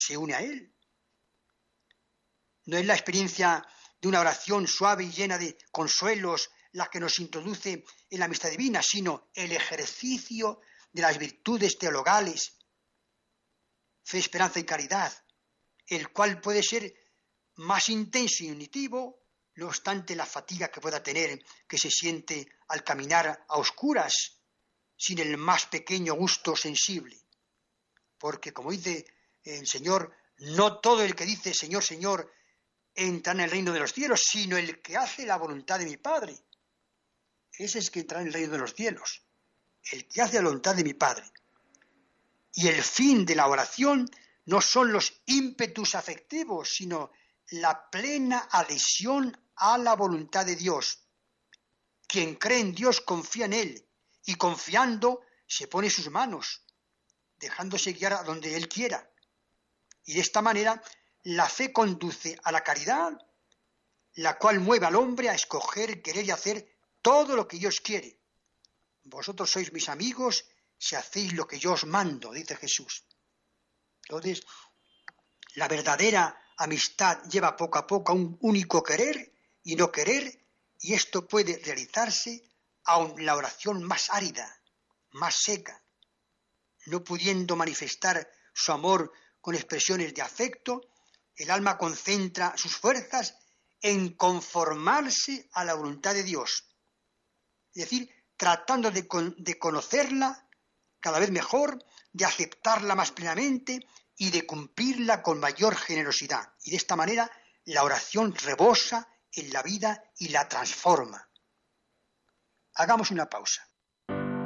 se une a Él. No es la experiencia de una oración suave y llena de consuelos la que nos introduce en la amistad divina, sino el ejercicio de las virtudes teologales, fe, esperanza y caridad, el cual puede ser más intenso y unitivo, no obstante la fatiga que pueda tener, que se siente al caminar a oscuras, sin el más pequeño gusto sensible. Porque, como dice el Señor, no todo el que dice Señor, Señor, entra en el reino de los cielos, sino el que hace la voluntad de mi Padre. Ese es que entra en el reino de los cielos, el que hace la voluntad de mi Padre. Y el fin de la oración no son los ímpetus afectivos, sino la plena adhesión a la voluntad de Dios. Quien cree en Dios confía en Él, y confiando se pone en sus manos, dejándose guiar a donde Él quiera. Y de esta manera la fe conduce a la caridad, la cual mueve al hombre a escoger, querer y hacer todo lo que Dios quiere. Vosotros sois mis amigos si hacéis lo que yo os mando, dice Jesús. Entonces, la verdadera amistad lleva poco a poco a un único querer y no querer, y esto puede realizarse aun la oración más árida, más seca, no pudiendo manifestar su amor con expresiones de afecto. El alma concentra sus fuerzas en conformarse a la voluntad de Dios, es decir, tratando de conocerla cada vez mejor, de aceptarla más plenamente y de cumplirla con mayor generosidad. Y de esta manera la oración rebosa en la vida y la transforma. Hagamos una pausa.